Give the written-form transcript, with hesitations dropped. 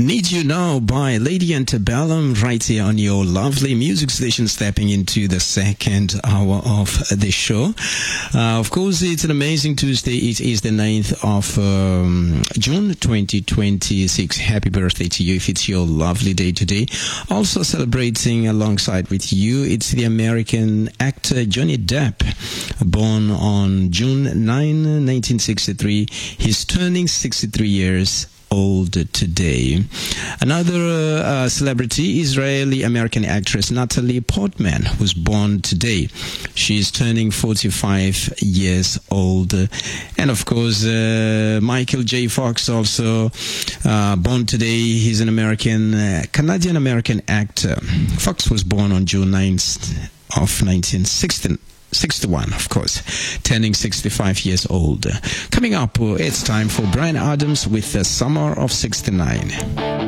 Need You Now by Lady Antebellum right here on your lovely music station, stepping into the second hour of the show. Of course, it's an amazing Tuesday. It is the 9th of June 2026. Happy birthday to you if it's your lovely day today. Also celebrating alongside with you, it's the American actor Johnny Depp, born on June 9, 1963. He's turning 63 years old today. Another celebrity, Israeli-American actress Natalie Portman, was born today. She's turning 45 years old. And of course, Michael J. Fox, also born today. He's an Canadian-American actor. Fox was born on June 9th of 1961, of course, turning 65 years old. Coming up, it's time for Bryan Adams with the Summer of '69.